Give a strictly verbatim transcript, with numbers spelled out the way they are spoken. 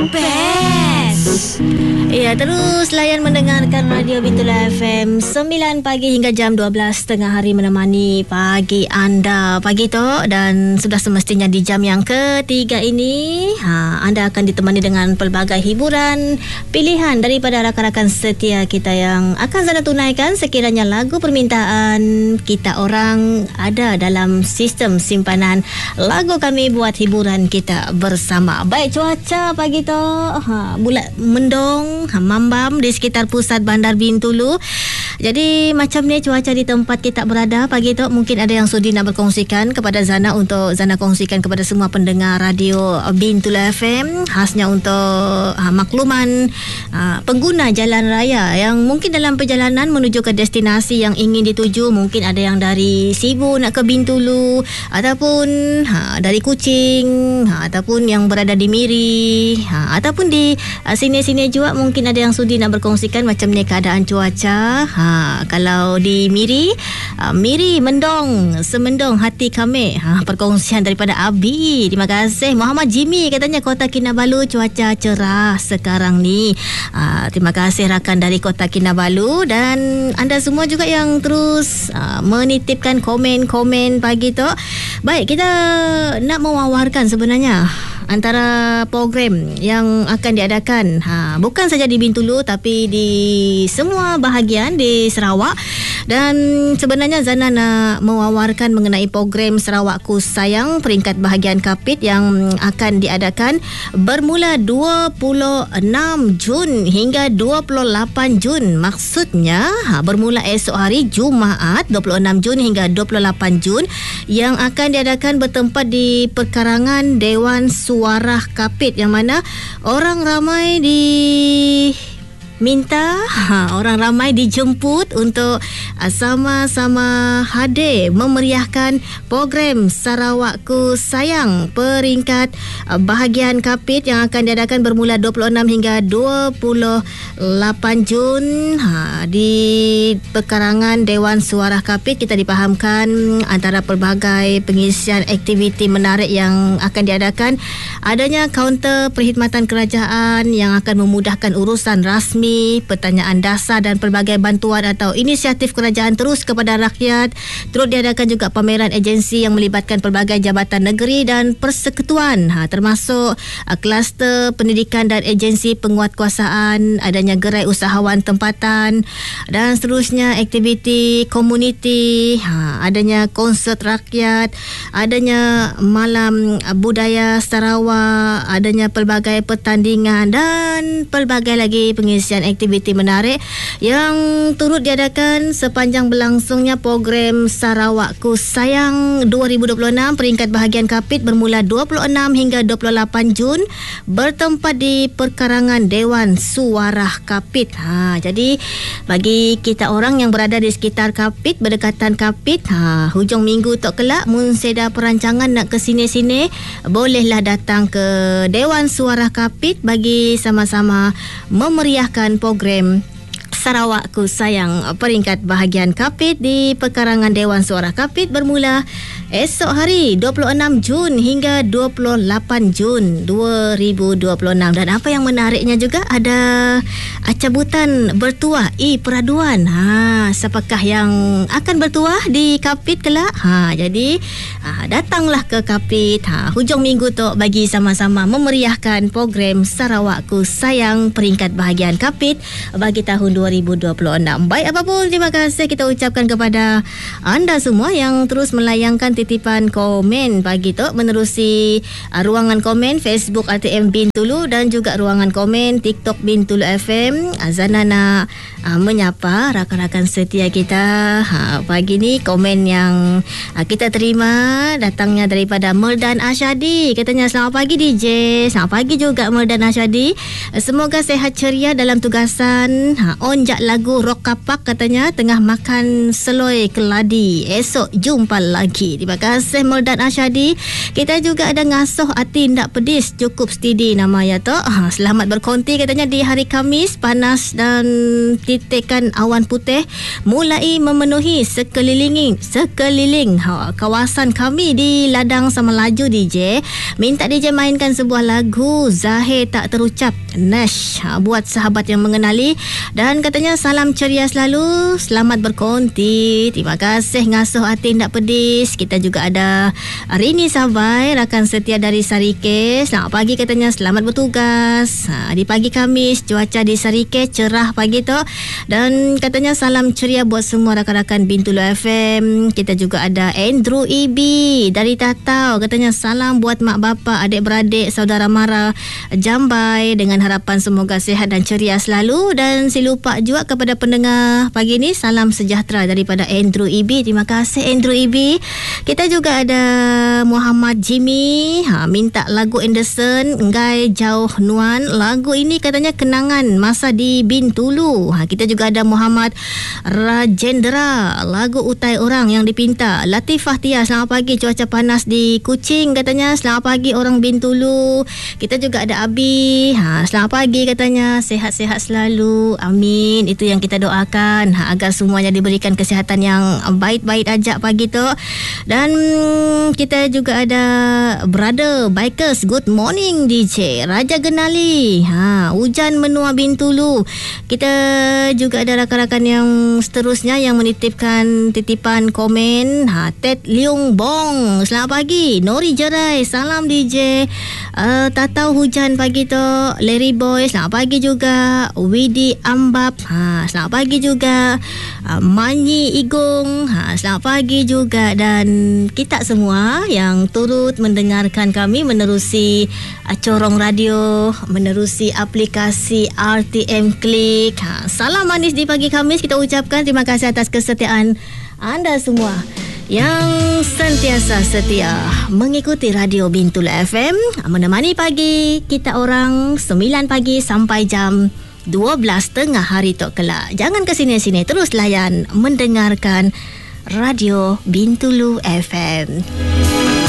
Best. Ya, terus layan mendengarkan Radio Bintulu F M sembilan pagi hingga jam dua belas tengah hari menemani pagi anda pagi tu, dan sudah semestinya di jam yang ketiga ini ha, anda akan ditemani dengan pelbagai hiburan pilihan daripada rakan-rakan setia kita yang akan Zana tunaikan sekiranya lagu permintaan kita orang ada dalam sistem simpanan lagu kami buat hiburan kita bersama. Baik, cuaca pagi tu ha, bulat mendung, ha, mambam di sekitar pusat Bandar Bintulu. Jadi macam ni cuaca di tempat kita berada pagi tu. Mungkin ada yang sudi nak berkongsikan kepada Zana untuk Zana kongsikan kepada semua pendengar Radio Bintulu F M, khasnya untuk ha, makluman ha, pengguna jalan raya yang mungkin dalam perjalanan menuju ke destinasi yang ingin dituju. Mungkin ada yang dari Sibu nak ke Bintulu, ataupun ha, dari Kuching, ha, ataupun yang berada di Miri, ha, ataupun di ha, sini-sini juga mungkin ada yang sudi nak berkongsikan macam ni keadaan cuaca. Ha, kalau di Miri, ha, Miri mendung, semendung hati kami. Ha, perkongsian daripada Abi. Terima kasih. Muhammad Jimmy katanya Kota Kinabalu cuaca cerah sekarang ni. Ha, terima kasih rakan dari Kota Kinabalu, dan anda semua juga yang terus ha, menitipkan komen-komen pagi tu. Baik, kita nak mewawarkan sebenarnya antara program yang akan diadakan ha, bukan saja di Bintulu tapi di semua bahagian di Sarawak. Dan sebenarnya Zana nak mewawarkan mengenai program Sarawakku Sayang peringkat bahagian Kapit yang akan diadakan bermula dua puluh enam Jun hingga dua puluh lapan Jun. Maksudnya ha, bermula esok hari Jumaat dua puluh enam Jun hingga dua puluh lapan Jun, yang akan diadakan bertempat di perkarangan Dewan Suara Kapit, yang mana orang ramai di minta ha, orang ramai dijemput untuk uh, sama-sama hadir memeriahkan program Sarawakku Sayang peringkat uh, bahagian Kapit yang akan diadakan bermula dua puluh enam hingga dua puluh lapan Jun ha, di perkarangan Dewan Suara Kapit. Kita dipahamkan antara pelbagai pengisian aktiviti menarik yang akan diadakan, adanya kaunter perkhidmatan kerajaan yang akan memudahkan urusan rasmi, pertanyaan dasar dan pelbagai bantuan atau inisiatif kerajaan terus kepada rakyat. Turut diadakan juga pameran agensi yang melibatkan pelbagai jabatan negeri dan persekutuan, ha, termasuk uh, kluster pendidikan dan agensi penguatkuasaan, adanya gerai usahawan tempatan dan seterusnya, aktiviti komuniti, ha, adanya konsert rakyat, adanya malam uh, budaya Sarawak, adanya pelbagai pertandingan dan pelbagai lagi pengisian aktiviti menarik yang turut diadakan sepanjang berlangsungnya program Sarawakku Sayang dua ribu dua puluh enam peringkat bahagian Kapit bermula dua puluh enam hingga dua puluh lapan Jun bertempat di perkarangan Dewan Suara Kapit. Ha, jadi bagi kita orang yang berada di sekitar Kapit, berdekatan Kapit, ha, hujung minggu tok kelak mun seda perancangan nak ke sini-sini, bolehlah datang ke Dewan Suara Kapit bagi sama-sama memeriahkan program Sarawakku Sayang peringkat bahagian Kapit di perkarangan Dewan Suara Kapit bermula esok hari dua puluh enam Jun hingga dua puluh lapan Jun dua ribu dua puluh enam. Dan apa yang menariknya juga, ada cabutan bertuah e-peraduan. Ha, siapakah yang akan bertuah di Kapit kelak? Ha, jadi ha, datanglah ke Kapit ha, hujung minggu tu bagi sama-sama memeriahkan program Sarawakku Sayang peringkat bahagian Kapit bagi tahun dua ribu dua puluh enam. Baik, apapun, terima kasih kita ucapkan kepada anda semua yang terus melayangkan titipan komen pagi tu menerusi uh, ruangan komen Facebook A T M Bintulu dan juga ruangan komen TikTok Bintulu F M. Zana nak uh, menyapa rakan-rakan setia kita ha, pagi ni. Komen yang uh, kita terima datangnya daripada Merdan Asyadi. Katanya selamat pagi D J. Selamat pagi juga Merdan Asyadi. Uh, semoga sehat ceria dalam tugasan, ha, on memunjak lagu rock kapak katanya tengah makan seloi keladi. Esok jumpa lagi. Terima kasih Meldan Asyadi. Kita juga ada ngasuh hati ndak pedis, cukup steady nama ya tu. Ha, selamat berkonti katanya di hari Khamis. Panas dan titikan awan putih mulai memenuhi sekeliling sekeliling ha, kawasan kami di ladang sama laju D J. Minta D J mainkan sebuah lagu Zahir tak terucap Nash ha, buat sahabat yang mengenali, dan katanya salam ceria selalu, selamat berkonti. Terima kasih ngasuh hati ndak pedis. Kita juga ada Rini Sabai, rakan setia dari Sarike. Selamat pagi katanya, selamat bertugas ha, di pagi Khamis. Cuaca di Sarike cerah pagi tu, dan katanya salam ceria buat semua rakan-rakan Bintulu F M. Kita juga ada Andrew Ibi dari Tatau, katanya salam buat mak bapa, adik-beradik, saudara mara Jambai, dengan harapan semoga sihat dan ceria selalu. Dan si lupa juga kepada pendengar pagi ni, salam sejahtera daripada Andrew Ibi. Terima kasih Andrew Ibi. Kita juga ada Muhammad Jimmy ha, minta lagu Anderson Ngai Jauh Nuan. Lagu ini katanya kenangan masa di Bintulu. Ha, kita juga ada Muhammad Rajendra, lagu Utai Orang yang dipinta. Latifah Tia, selamat pagi, cuaca panas di Kuching katanya, selamat pagi orang Bintulu. Kita juga ada Abi, ha, selamat pagi katanya, sehat-sehat selalu, amin. Itu yang kita doakan ha, agar semuanya diberikan kesihatan yang baik-baik aja pagi tu. Dan kita juga ada Brother Bikers, good morning D J Raja Genali. Ha, hujan menua Bintulu. Kita juga ada rakan-rakan yang seterusnya yang menitipkan titipan komen. Ha, Ted Leung Bong, selamat pagi. Nori Jerai, salam D J. Uh, tak tahu hujan pagi tu. Larry Boy, selamat pagi juga. Widi Ambab, ha, selamat pagi juga. Uh, Manyi Igung, ha, selamat pagi juga. Dan kita semua yang turut mendengarkan kami menerusi uh, corong radio, menerusi aplikasi R T M Klik. Ha, salam manis di pagi Khamis kita ucapkan. Terima kasih atas kesetiaan anda semua yang sentiasa setia mengikuti Radio Bintulu F M, menemani pagi kita orang sembilan pagi sampai jam dua belas tengah hari tok kelak. Jangan ke sini-sini, terus layan mendengarkan Radio Bintulu F M.